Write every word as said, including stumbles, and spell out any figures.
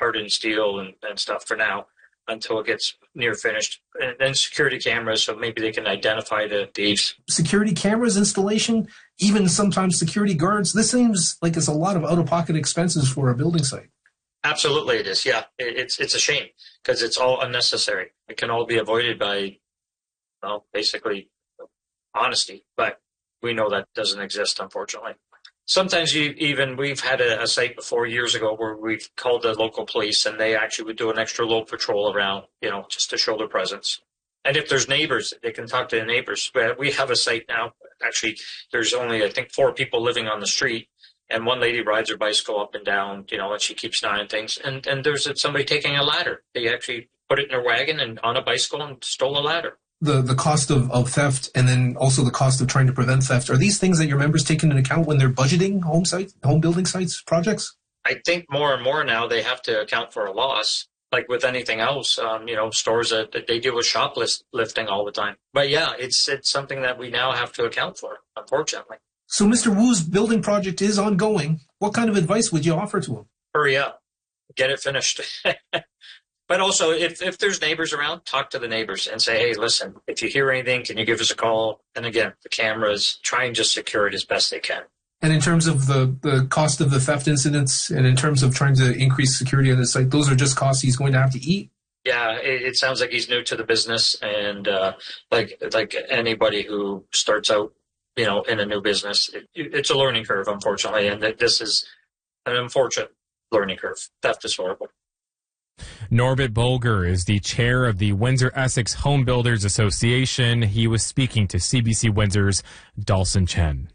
hardened steel and, and stuff for now until it gets near finished. And then security cameras, so maybe they can identify the thieves. Security cameras installation, even sometimes security guards. This seems like it's a lot of out-of-pocket expenses for a building site. Absolutely it is, yeah. It, it's it's a shame because it's all unnecessary. It can all be avoided by, well, basically honesty, but we know that doesn't exist, unfortunately. Sometimes you even, we've had a, a site before years ago where we've called the local police and they actually would do an extra load patrol around, you know, just to show their presence. And if there's neighbors, they can talk to the neighbors. We have a site now, actually, there's only, I think, four people living on the street. And one lady rides her bicycle up and down, you know, and she keeps an eye on things. And, and there's somebody taking a ladder. They actually put it in their wagon and on a bicycle and stole a ladder. The the cost of, of theft and then also the cost of trying to prevent theft, are these things that your members take into account when they're budgeting home sites, home building sites, projects? I think more and more now they have to account for a loss. Like with anything else, um, you know, stores that, that they deal with shoplifting all the time. But yeah, it's it's something that we now have to account for, unfortunately. So Mister Wu's building project is ongoing. What kind of advice would you offer to him? Hurry up. Get it finished. But also, if, if there's neighbors around, talk to the neighbors and say, hey, listen, if you hear anything, can you give us a call? And again, the cameras, try and just secure it as best they can. And in terms of the, the cost of the theft incidents and in terms of trying to increase security on the site, those are just costs he's going to have to eat? Yeah, it, it sounds like he's new to the business. And uh, like like anybody who starts out, you know, in a new business, it, it's a learning curve, unfortunately. And this is an unfortunate learning curve. Theft is horrible. Norbert Bolger is the chair of the Windsor-Essex Home Builders Association. He was speaking to C B C Windsor's Dalson Chen.